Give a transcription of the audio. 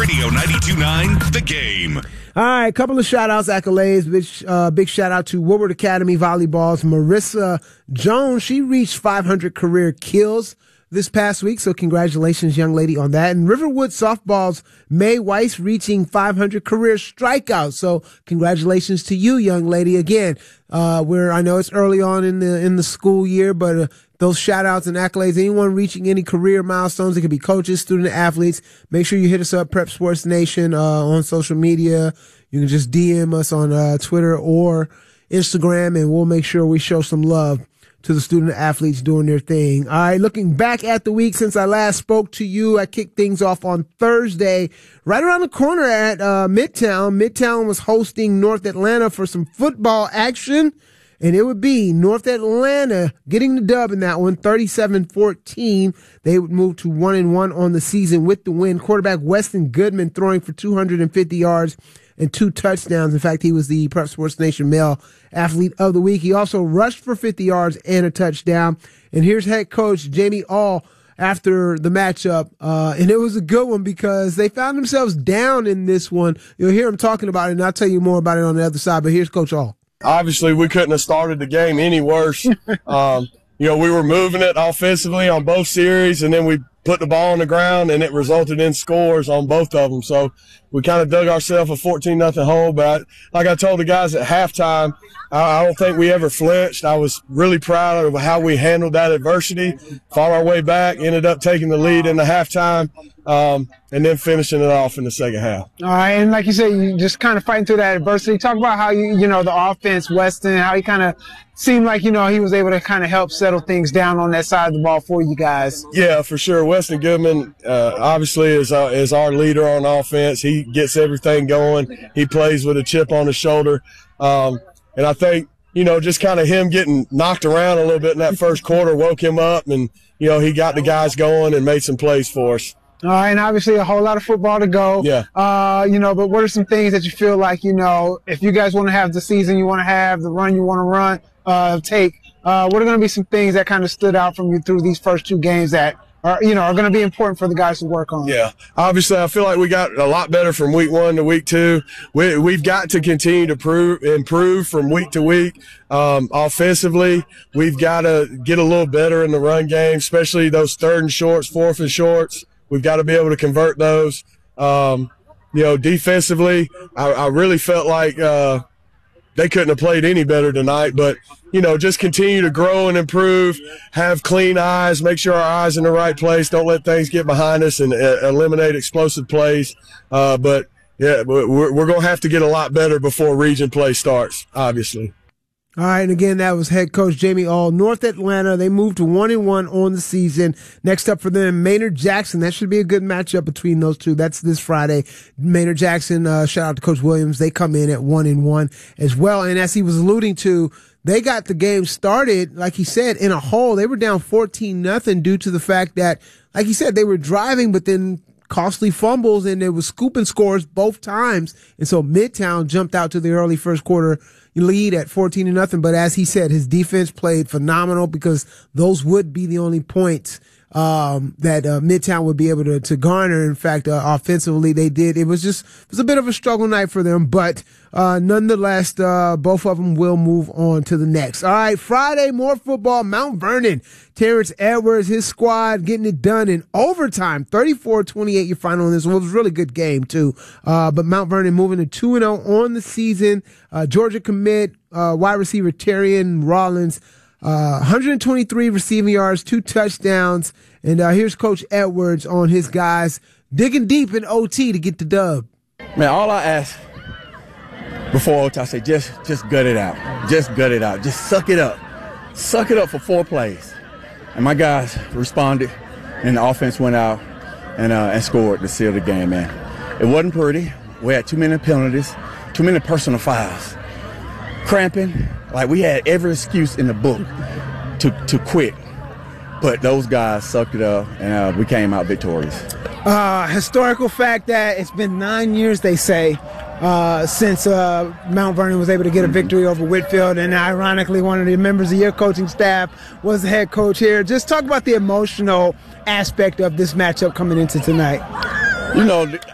Radio 92.9 The Game. All right, a couple of shout-outs, accolades. Big shout-out to Woodward Academy Volleyball's Marissa Jones. She reached 500 career kills this past week, so congratulations, young lady, on that. And Riverwood Softball's Mae Weiss reaching 500 career strikeouts. So congratulations to you, young lady. Again, I know it's early on in the school year, but those shout outs and accolades, anyone reaching any career milestones, it could be coaches, student athletes. Make sure you hit us up, Prep Sports Nation, on social media. You can just DM us on Twitter or Instagram, and we'll make sure we show some love to the student athletes doing their thing. All right, looking back at the week since I last spoke to you, I kicked things off on Thursday, right around the corner at Midtown. Midtown was hosting North Atlanta for some football action, and it would be North Atlanta getting the dub in that one, 37-14. They would move to 1-1 on the season with the win. Quarterback Weston Goodman throwing for 250 yards and 2 touchdowns. In fact, he was the Prep Sports Nation Male Athlete of the Week. He also rushed for 50 yards and a touchdown. And here's head coach Jamie All after the matchup. And it was a good one because they found themselves down in this one. You'll hear him talking about it, and I'll tell you more about it on the other side. But here's Coach All. Obviously, we couldn't have started the game any worse. We were moving it offensively on both series, and then we put the ball on the ground, and it resulted in scores on both of them. So we kind of dug ourselves a 14-0 hole. But like I told the guys at halftime, I don't think we ever flinched. I was really proud of how we handled that adversity, fought our way back, ended up taking the lead in the halftime, and then finishing it off in the second half. All right, and like you said, you just kind of fighting through that adversity. Talk about how the offense, Weston, how he kind of seemed like, he was able to kind of help settle things down on that side of the ball for you guys. Yeah, for sure. Weston Goodman, obviously, is our leader on offense. He gets everything going. He plays with a chip on his shoulder. And I think, just kind of him getting knocked around a little bit in that first quarter woke him up, and, he got the guys going and made some plays for us. All right, and obviously a whole lot of football to go. Yeah. But what are some things that you feel like, if you guys want to have the season you want to have, the run you want to run, what are going to be some things that kind of stood out from you through these first 2 games that are going to be important for the guys to work on? Yeah. Obviously, I feel like we got a lot better from week 1 to week 2. We've got to continue to improve from week to week. Offensively, we've got to get a little better in the run game, especially those 3rd and shorts, 4th and shorts. We've got to be able to convert those. Defensively, I really felt like they couldn't have played any better tonight. But, just continue to grow and improve, have clean eyes, make sure our eyes in the right place, don't let things get behind us, and eliminate explosive plays. But, yeah, we're going to have to get a lot better before region play starts, obviously. All right, and again, that was head coach Jamie All. North Atlanta, they moved to 1-1 on the season. Next up for them, Maynard Jackson. That should be a good matchup between those two. That's this Friday. Maynard Jackson, shout out to Coach Williams. They come in at 1-1 as well. And as he was alluding to, they got the game started, like he said, in a hole. They were down 14-0 due to the fact that, like he said, they were driving, but then costly fumbles, and there was scooping scores both times. And so Midtown jumped out to the early first quarter lead at 14-0. But as he said, his defense played phenomenal because those would be the only points that Midtown would be able to garner. In fact, offensively, they did. It was a bit of a struggle night for them, but nonetheless, both of them will move on to the next. All right, Friday, more football. Mount Vernon, Terrence Edwards, his squad getting it done in overtime. 34-28, your final on this one. It was a really good game, too. But Mount Vernon moving to 2-0 on the season. Georgia commit, wide receiver Terrian Rollins, 123 receiving yards, 2 touchdowns. And here's Coach Edwards on his guys digging deep in OT to get the dub. Man, all I ask before OT, I say just gut it out. Just gut it out. Just suck it up. Suck it up for 4 plays. And my guys responded, and the offense went out and scored to seal the game, man. It wasn't pretty. We had too many penalties, too many personal fouls. Cramping. Like, we had every excuse in the book to quit. But those guys sucked it up, and we came out victorious. Historical fact that it's been 9 years, they say, since Mount Vernon was able to get a victory over Whitfield. And ironically, one of the members of your coaching staff was the head coach here. Just talk about the emotional aspect of this matchup coming into tonight.